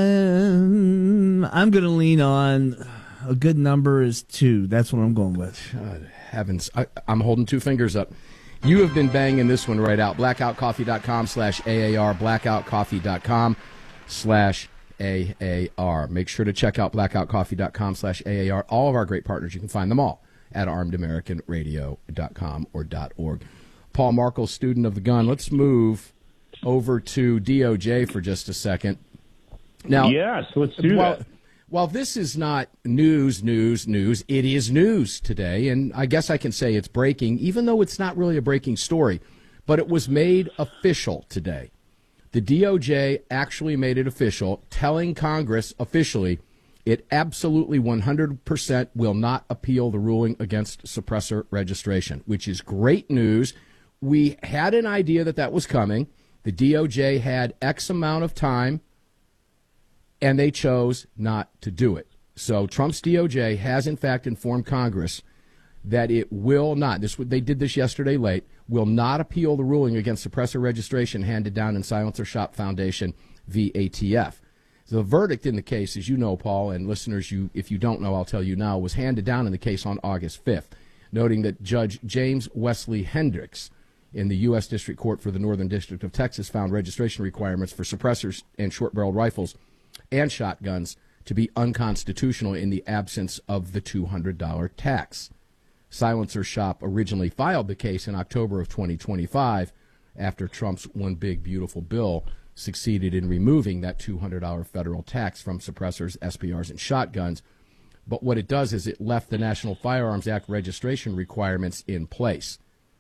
Um, I'm going to lean on a good number is two. That's what I'm going with. God, heavens. I, I'm holding two fingers up. You have been banging this one right out. blackout coffee dot com slash A A R. blackout coffee dot com slash A A R. Make sure to check out blackout coffee dot com slash A A R. All of our great partners, you can find them all at armed american radio dot com or .org. Paul Markel, student of the gun. Let's move over to D O J for just a second. Now, yes, let's do while, that. While this is not news, news, news, it is news today, and I guess I can say it's breaking, even though it's not really a breaking story, but it was made official today. The D O J actually made it official, telling Congress officially it absolutely one hundred percent will not appeal the ruling against suppressor registration, which is great news. We had an idea that that was coming. The D O J had X amount of time, and they chose not to do it. So Trump's D O J has, in fact, informed Congress that it will not, this they did this yesterday late, will not appeal the ruling against suppressor registration handed down in Silencer Shop Foundation v. A T F. So the verdict in the case, as you know, Paul, and listeners, you if you don't know, I'll tell you now, was handed down in the case on August fifth, noting that Judge James Wesley Hendricks in the U S District Court for the Northern District of Texas found registration requirements for suppressors and short-barreled rifles and shotguns to be unconstitutional in the absence of the two hundred dollars tax. Silencer Shop originally filed the case in October of twenty twenty-five after Trump's One Big Beautiful Bill succeeded in removing that two hundred dollars federal tax from suppressors, S P Rs, and shotguns. But what it does is it left the National Firearms Act registration requirements in place.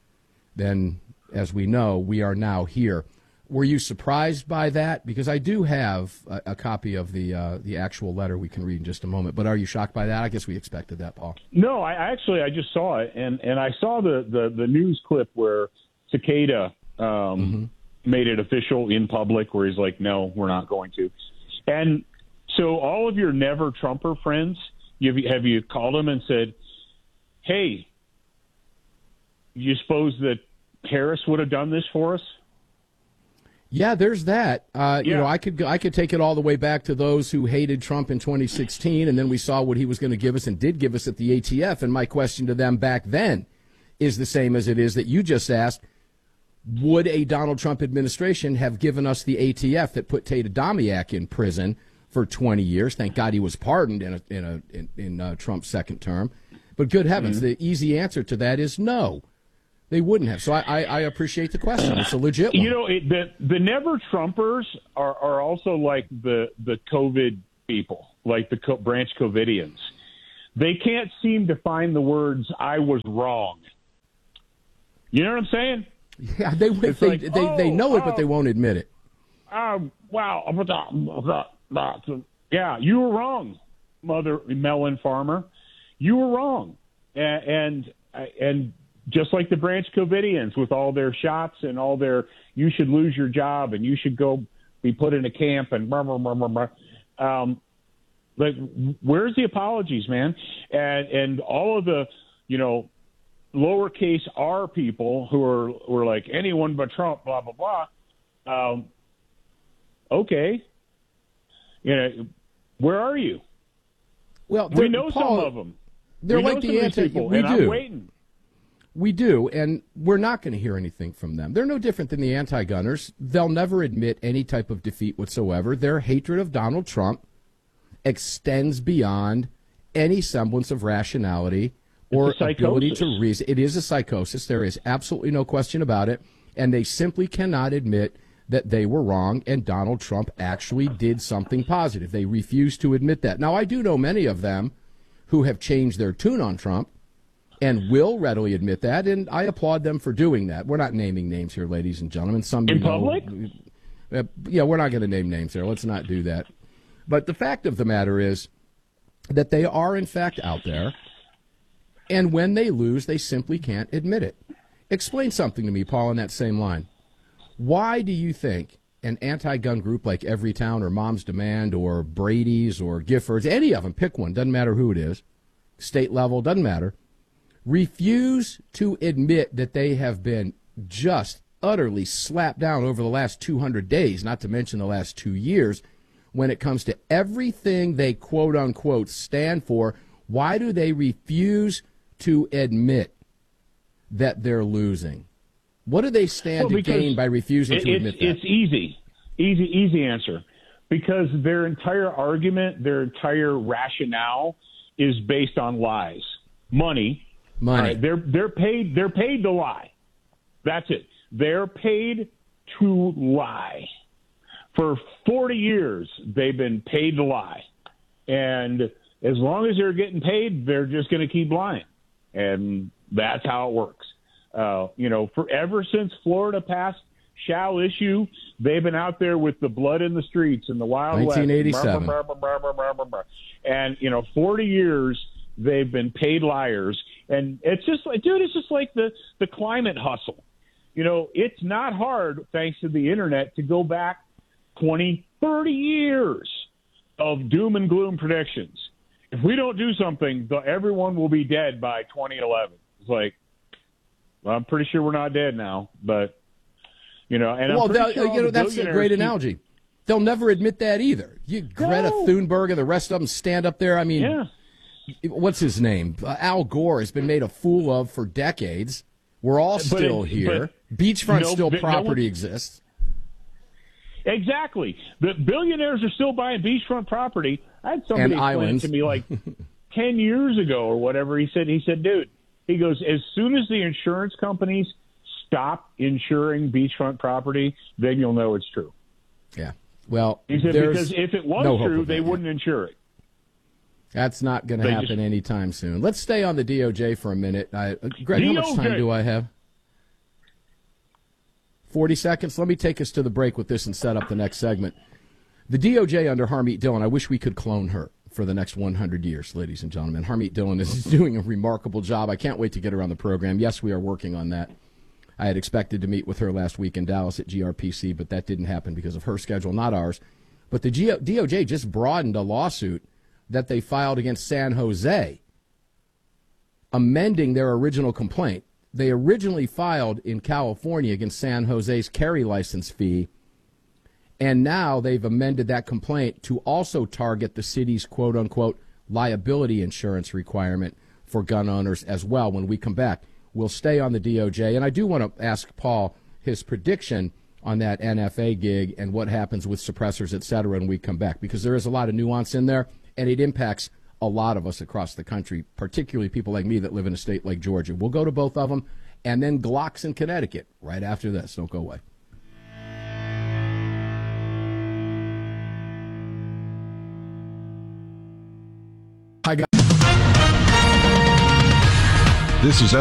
Then, as we know, we are now here. Were you surprised by that? Because I do have a, a copy of the uh, the actual letter we can read in just a moment. But are you shocked by that? I guess we expected that, Paul. No, I actually I just saw it, and, and I saw the, the, the news clip where Cicada um, mm-hmm. made it official in public, where he's like, no, we're not going to. And so all of your never Trumper friends, you have, have you called them and said, hey, you suppose that Harris would have done this for us? Yeah, there's that. Uh, Yeah. You know, I could go- I could take it all the way back to those who hated Trump in twenty sixteen, and then we saw what he was going to give us and did give us at the A T F. And my question to them back then is the same as it is that you just asked. Would a Donald Trump administration have given us the A T F that put Tate Adamiak in prison for twenty years? Thank God he was pardoned in a, in a, in, in uh, Trump's second term. But good heavens, Mm-hmm. the easy answer to that is no. They wouldn't have. So I, I, I appreciate the question. It's a legit one. You know, it, the the never Trumpers are, are also like the the COVID people, like the co- branch COVIDians. They can't seem to find the words "I was wrong." You know what I'm saying? Yeah, they It's they, like, they, they, they oh, know it, but oh. they won't admit it. Um, wow. Yeah, you were wrong, Mother Melon Farmer. You were wrong. And, and, and just like the branch COVIDians with all their shots and all their, you should lose your job and you should go be put in a camp and blah, blah, blah, blah, blah. Um, like, where's the apologies, man? And, and all of the, you know, lowercase r people who are, who are like anyone but Trump, blah, blah, blah. Um, okay. You know, where are you? Well, we they're- know Paul, some of them. They're we know like some the of these anti. people, We and do. I'm waiting. We do, and we're not going to hear anything from them. They're no different than the anti-gunners. They'll never admit any type of defeat whatsoever. Their hatred of Donald Trump extends beyond any semblance of rationality or It's a ability to psychosis. reason. It is a psychosis. There is absolutely no question about it, and they simply cannot admit that they were wrong and Donald Trump actually did something positive. They refuse to admit that. Now, I do know many of them who have changed their tune on Trump and will readily admit that, and I applaud them for doing that. We're not naming names here, ladies and gentlemen. Some In you know, public? uh, yeah, we're not going to name names here. Let's not do that. But the fact of the matter is that they are, in fact, out there, and when they lose, they simply can't admit it. Explain something to me, Paul, in that same line. Why do you think an anti-gun group like Everytown or Mom's Demand or Brady's or Giffords, any of them, pick one, doesn't matter who it is, state level, doesn't matter, refuse to admit that they have been just utterly slapped down over the last two hundred days, not to mention the last two years, when it comes to everything they quote-unquote stand for? Why do they refuse to admit that they're losing? What do they stand Well, to because gain by refusing it- to it's, admit that? It's easy. Easy, easy answer. Because their entire argument, their entire rationale is based on lies. Money. Money. All right, they're they're paid they're paid to lie. That's it. They're paid to lie. For forty years they've been paid to lie. And as long as they're getting paid, they're just going to keep lying. And that's how it works. Uh, you know, forever since Florida passed shall issue, they've been out there with the blood in the streets and the Wild West. nineteen eighty-seven. Blah, blah, blah, blah, blah, blah, blah. And, you know, forty years they've been paid liars. And it's just like, dude, it's just like the, the climate hustle. You know, it's not hard, thanks to the internet, to go back twenty, thirty years of doom and gloom predictions. If we don't do something, the, everyone will be dead by twenty eleven. It's like, well, I'm pretty sure we're not dead now, but, you know, and well, I'm pretty they'll- sure all you know, the that's a billionaires great keep- analogy. They'll never admit that either. You, Greta No. Thunberg and the rest of them stand up there. I mean, Yeah. what's his name? Uh, Al Gore has been made a fool of for decades. We're all But still it- here. but Beachfront no- still no property one- exists. Exactly. The billionaires are still buying beachfront property. I had somebody And explain islands. to me like ten years ago or whatever. He said, he said, dude, he goes, as soon as the insurance companies stop insuring beachfront property, then you'll know it's true. Yeah. Well, He said, there's because if it was no hope true, of they that, yeah. wouldn't insure it. That's not going to They happen just- anytime soon. Let's stay on the D O J for a minute. I, uh, Greg, how much D O J. time do I have? forty seconds. Let me take us to the break with this and set up the next segment. The D O J under Harmeet Dillon, I wish we could clone her for the next one hundred years, ladies and gentlemen. Harmeet Dillon is doing a remarkable job. I can't wait to get her on the program. Yes, we are working on that. I had expected to meet with her last week in Dallas at G R P C, but that didn't happen because of her schedule, not ours. But the G- D O J just broadened a lawsuit that they filed against San Jose, amending their original complaint. they originally filed in California against San Jose's carry license fee, and now they've amended that complaint to also target the city's quote-unquote liability insurance requirement for gun owners as well. When we come back, we'll stay on the D O J, and I do want to ask Paul his prediction on that N F A gig and what happens with suppressors, et cetera, when we come back, because there is a lot of nuance in there, and it impacts a lot of us across the country, particularly people like me that live in a state like Georgia. We'll go to both of them, and then Glocks in Connecticut right after this. Don't go away. Hi, guys. This is